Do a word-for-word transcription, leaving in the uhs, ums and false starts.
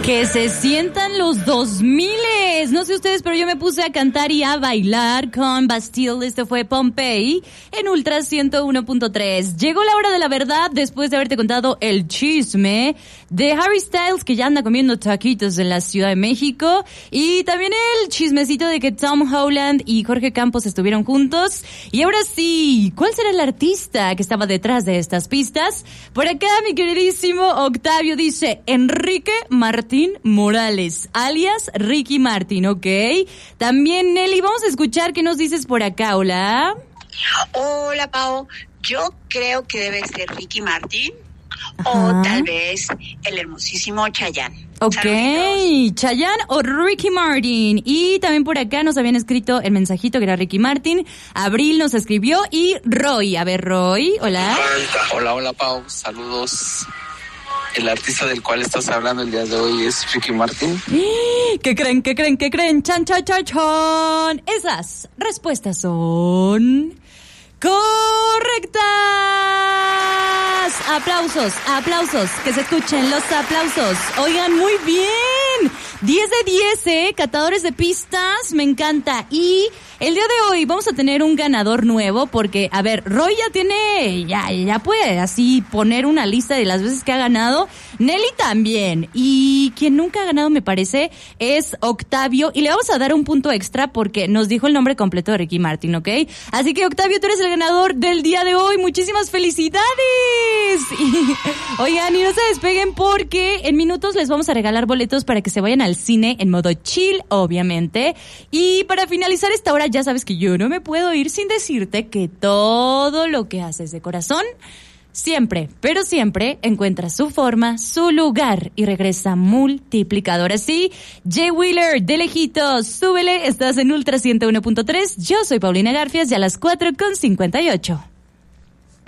Que se sientan los dos miles. No sé ustedes, pero yo me puse a cantar y a bailar con Bastille. Este fue Pompeii en Ultra ciento uno punto tres. Llegó la hora de la verdad después de haberte contado el chisme de Harry Styles, que ya anda comiendo taquitos en la Ciudad de México, y también el chismecito de que Tom Holland y Jorge Campos estuvieron juntos. Y ahora sí, ¿cuál será el artista que estaba detrás de estas pistas? Por acá mi queridísimo Octavio dice Enrique Martín Morales, alias Ricky Martin, ¿ok? También Nelly, vamos a escuchar qué nos dices por acá. Hola. Hola, Pau. Yo creo que debe ser Ricky Martin. Ajá. O tal vez el hermosísimo Chayanne. Ok, Saluditos. Chayanne o Ricky Martin. Y también por acá nos habían escrito el mensajito que era Ricky Martin. Abril nos escribió y Roy. A ver, Roy, hola. Hola, hola, Pau. Saludos. El artista del cual estás hablando el día de hoy es Ricky Martin. ¿Qué creen? ¿Qué creen? ¿Qué creen? Chan, chan, chan, chan. Esas respuestas son correctas. Aplausos, aplausos. Que se escuchen los aplausos. Oigan, muy bien. diez de diez, ¿eh? Catadores de pistas. Me encanta. Y el día de hoy vamos a tener un ganador nuevo porque, a ver, Roy ya tiene, ya, ya puede así poner una lista de las veces que ha ganado. Nelly también. Y quien nunca ha ganado, me parece, es Octavio. Y le vamos a dar un punto extra porque nos dijo el nombre completo de Ricky Martin, ¿ok? Así que, Octavio, tú eres el ganador del día de hoy. Muchísimas felicidades. Y, oigan, y no se despeguen porque en minutos les vamos a regalar boletos para que se vayan al cine en modo chill, obviamente. Y para finalizar esta hora, ya sabes que yo no me puedo ir sin decirte que todo lo que haces de corazón siempre, pero siempre encuentra su forma, su lugar y regresa multiplicador. Así, Jay Wheeler, de lejitos, súbele, estás en Ultra ciento uno punto tres. Yo soy Paulina Garfias y a las cuatro con cincuenta y ocho.